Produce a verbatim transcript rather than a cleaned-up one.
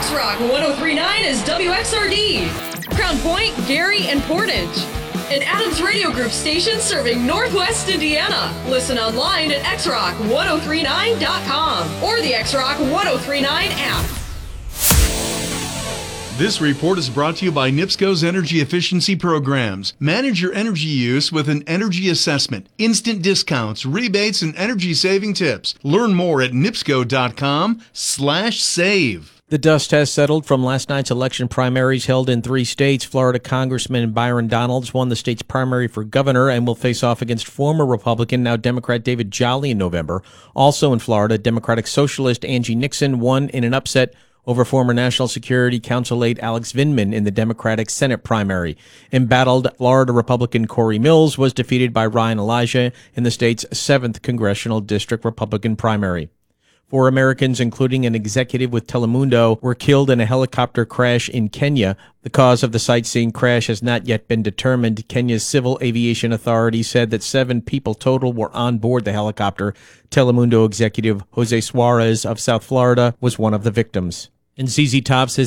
X-Rock one oh three point nine is W X R D. Crown Point, Gary, and Portage. An Adams Radio Group station serving Northwest Indiana. Listen online at x rock ten thirty-nine dot com or the X-Rock ten thirty-nine app. This report is brought to you by NIPSCO's energy efficiency programs. Manage your energy use with an energy assessment, instant discounts, rebates, and energy-saving tips. Learn more at nipsco.com slash save. The dust has settled from last night's election primaries held in three states. Florida Congressman Byron Donalds won the state's primary for governor and will face off against former Republican, now Democrat David Jolly in November. Also in Florida, Democratic Socialist Angie Nixon won in an upset over former National Security Council aide Alex Vindman in the Democratic Senate primary. Embattled Florida Republican Corey Mills was defeated by Ryan Elijah in the state's seventh Congressional District Republican primary. Four Americans, including an executive with Telemundo, were killed in a helicopter crash in Kenya. The cause of the sightseeing crash has not yet been determined. Kenya's Civil Aviation Authority said that seven people total were on board the helicopter. Telemundo executive Jose Suarez of South Florida was one of the victims. And Z Z Top says